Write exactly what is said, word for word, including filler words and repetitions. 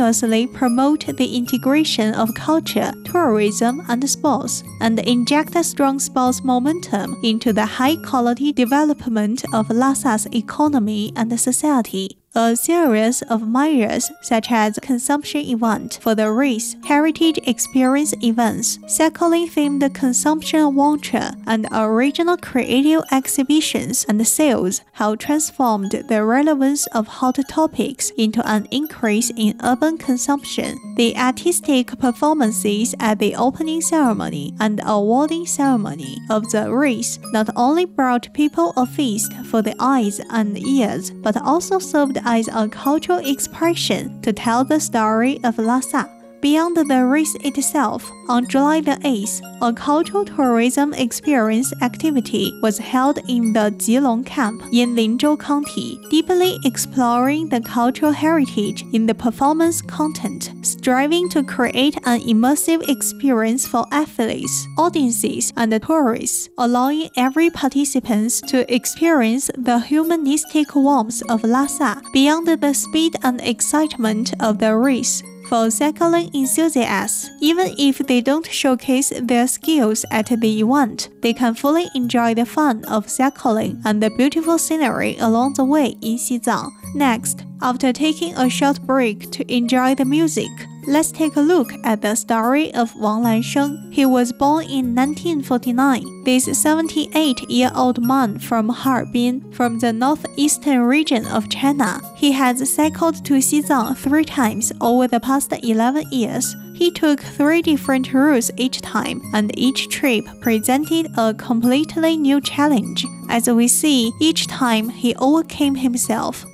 continuously promote the integration of culture, tourism, and sports, and inject a strong sports momentum into the high-quality development of Lhasa's economy and society. A series of measures such as consumption event for the race, heritage experience events, cycling-themed consumption voucher, and original creative exhibitions and sales have transformed the relevance of hot topics into an increase in urban consumption. The artistic performances at the opening ceremony and awarding ceremony of the race not only brought people a feast for the eyes and ears, but also served as a cultural expression to tell the story of Lhasa. Beyond the race itself, on July the eighth, a cultural tourism experience activity was held in the Jilong camp in Linzhou County, deeply exploring the cultural heritage in the performance content, striving to create an immersive experience for athletes, audiences, and tourists, allowing every participant to experience the humanistic warmth of Lhasa beyond the speed and excitement of the race. For cycling enthusiasts, even if they don't showcase their skills at the event, they can fully enjoy the fun of cycling and the beautiful scenery along the way in Xizang. Next, after taking a short break to enjoy the music, let's take a look at the story of Wang Lansheng. He was born in nineteen forty-nine. This seventy-eight-year-old man from Harbin, from the northeastern region of China. He has cycled to Xizang three times over the past eleven years. He took three different routes each time, and each trip presented a completely new challenge. As we see, each time he overcame himself,